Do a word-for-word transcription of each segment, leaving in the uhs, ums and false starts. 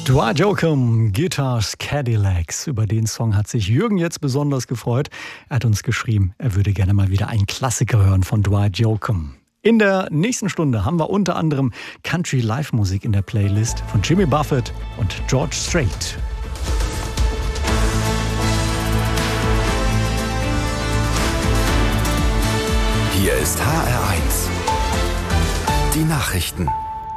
Dwight Yoakam, Guitars Cadillacs. Über den Song hat sich Jürgen jetzt besonders gefreut. Er hat uns geschrieben, er würde gerne mal wieder einen Klassiker hören von Dwight Yoakam. In der nächsten Stunde haben wir unter anderem Country-Live-Musik in der Playlist von Jimmy Buffett und George Strait. Hier ist H R eins. Die Nachrichten.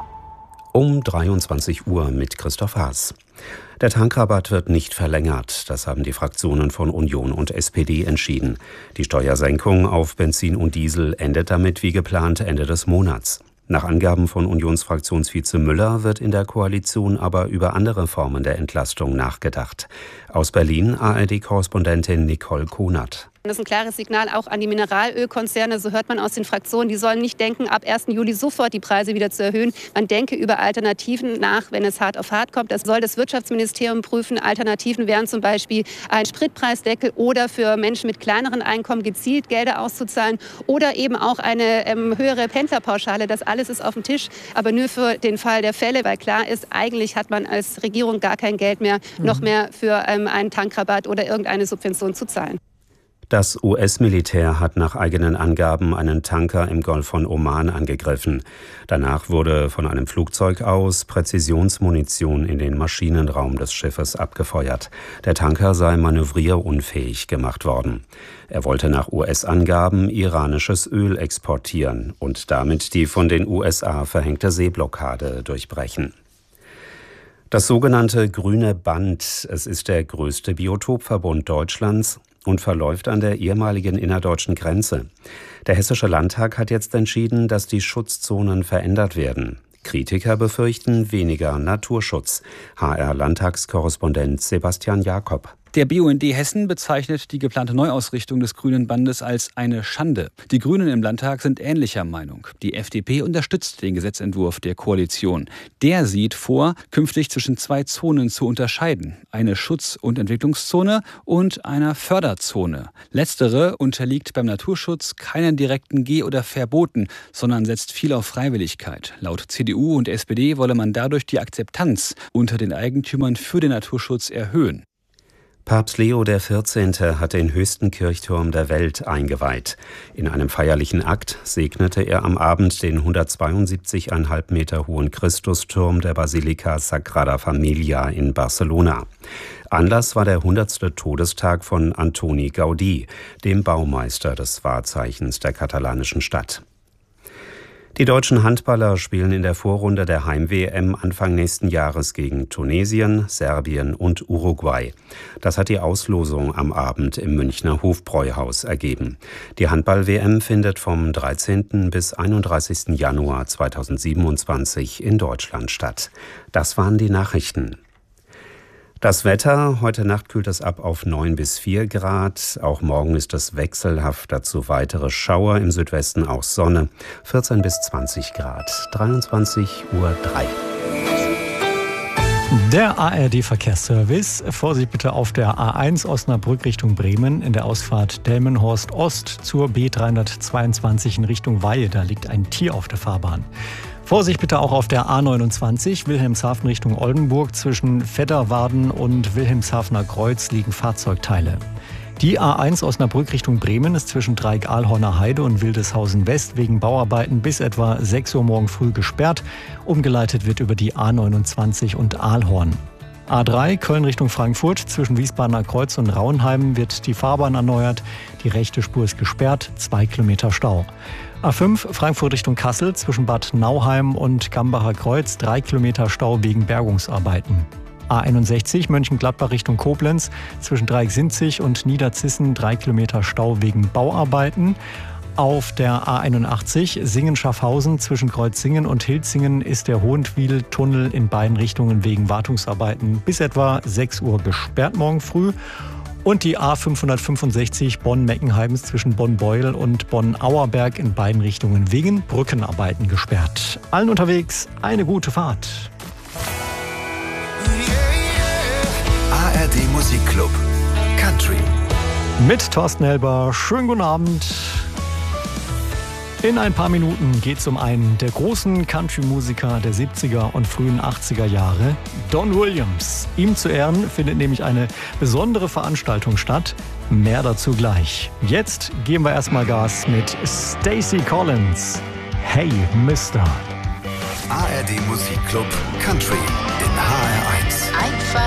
Um dreiundzwanzig Uhr mit Christoph Haas. Der Tankrabatt wird nicht verlängert. Das haben die Fraktionen von Union und S P D entschieden. Die Steuersenkung auf Benzin und Diesel endet damit wie geplant Ende des Monats. Nach Angaben von Unionsfraktionsvize Müller wird in der Koalition aber über andere Formen der Entlastung nachgedacht. Aus Berlin A R D-Korrespondentin Nicole Konert. Das ist ein klares Signal auch an die Mineralölkonzerne, so hört man aus den Fraktionen. Die sollen nicht denken, ab ersten Juli sofort die Preise wieder zu erhöhen. Man denke über Alternativen nach, wenn es hart auf hart kommt. Das soll das Wirtschaftsministerium prüfen. Alternativen wären zum Beispiel ein Spritpreisdeckel oder für Menschen mit kleineren Einkommen gezielt Gelder auszuzahlen oder eben auch eine ähm, höhere Pendlerpauschale. Das alles ist auf dem Tisch, aber nur für den Fall der Fälle, weil klar ist, eigentlich hat man als Regierung gar kein Geld mehr, mhm. noch mehr für ähm, einen Tankrabatt oder irgendeine Subvention zu zahlen. Das U S-Militär hat nach eigenen Angaben einen Tanker im Golf von Oman angegriffen. Danach wurde von einem Flugzeug aus Präzisionsmunition in den Maschinenraum des Schiffes abgefeuert. Der Tanker sei manövrierunfähig gemacht worden. Er wollte nach U S-Angaben iranisches Öl exportieren und damit die von den U S A verhängte Seeblockade durchbrechen. Das sogenannte Grüne Band, es ist der größte Biotopverbund Deutschlands und verläuft an der ehemaligen innerdeutschen Grenze. Der Hessische Landtag hat jetzt entschieden, dass die Schutzzonen verändert werden. Kritiker befürchten weniger Naturschutz. H R-Landtagskorrespondent Sebastian Jakob. Der B U N D Hessen bezeichnet die geplante Neuausrichtung des Grünen Bandes als eine Schande. Die Grünen im Landtag sind ähnlicher Meinung. Die F D P unterstützt den Gesetzentwurf der Koalition. Der sieht vor, künftig zwischen zwei Zonen zu unterscheiden. Eine Schutz- und Entwicklungszone und einer Förderzone. Letztere unterliegt beim Naturschutz keinen direkten Geh- oder Verboten, sondern setzt viel auf Freiwilligkeit. Laut C D U und S P D wolle man dadurch die Akzeptanz unter den Eigentümern für den Naturschutz erhöhen. Papst Leo der vierzehnte hat den höchsten Kirchturm der Welt eingeweiht. In einem feierlichen Akt segnete er am Abend den hundertzweiundsiebzig Komma fünf Meter hohen Christusturm der Basilika Sagrada Familia in Barcelona. Anlass war der hundertste Todestag von Antoni Gaudí, dem Baumeister des Wahrzeichens der katalanischen Stadt. Die deutschen Handballer spielen in der Vorrunde der Heim-W M Anfang nächsten Jahres gegen Tunesien, Serbien und Uruguay. Das hat die Auslosung am Abend im Münchner Hofbräuhaus ergeben. Die Handball-W M findet vom dreizehnten bis einunddreißigsten Januar zweitausendsiebenundzwanzig in Deutschland statt. Das waren die Nachrichten. Das Wetter, heute Nacht kühlt es ab auf neun bis vier Grad. Auch morgen ist es wechselhaft, dazu weitere Schauer, im Südwesten auch Sonne. vierzehn bis zwanzig Grad, dreiundzwanzig Uhr drei. Der A R D-Verkehrsservice. Vorsicht bitte auf der A eins Osnabrück Richtung Bremen in der Ausfahrt Delmenhorst Ost zur B dreihundertzweiundzwanzig in Richtung Weihe. Da liegt ein Tier auf der Fahrbahn. Vorsicht bitte auch auf der A neunundzwanzig Wilhelmshaven Richtung Oldenburg. Zwischen Vedderwarden und Wilhelmshavener Kreuz liegen Fahrzeugteile. Die A eins Osnabrück Richtung Bremen ist zwischen Dreieck-Ahlhorner Heide und Wildeshausen West wegen Bauarbeiten bis etwa sechs Uhr morgen früh gesperrt. Umgeleitet wird über die A neunundzwanzig und Ahlhorn. A drei Köln Richtung Frankfurt. Zwischen Wiesbadener Kreuz und Rauenheim wird die Fahrbahn erneuert. Die rechte Spur ist gesperrt, zwei Kilometer Stau. A fünf Frankfurt Richtung Kassel. Zwischen Bad Nauheim und Gambacher Kreuz drei Kilometer Stau wegen Bergungsarbeiten. A einundsechzig Mönchengladbach Richtung Koblenz. Zwischen Dreiecksinzig und Niederzissen drei Kilometer Stau wegen Bauarbeiten. Auf der A einundachtzig Singen-Schaffhausen zwischen Kreuzsingen und Hilzingen ist der Hohentwiel-Tunnel in beiden Richtungen wegen Wartungsarbeiten bis etwa sechs Uhr gesperrt morgen früh. Und die A fünfhundertfünfundsechzig Bonn-Meckenheim zwischen Bonn-Beuel und Bonn-Auerberg in beiden Richtungen wegen Brückenarbeiten gesperrt. Allen unterwegs eine gute Fahrt. A R D Musikclub Country mit Thorsten Helber. Schönen guten Abend. In ein paar Minuten geht es um einen der großen Country-Musiker der siebziger und frühen achtziger Jahre, Don Williams. Ihm zu Ehren findet nämlich eine besondere Veranstaltung statt. Mehr dazu gleich. Jetzt geben wir erstmal Gas mit Stacey Collins. Hey, Mister. A R D Musikclub Country in H R eins. Einfach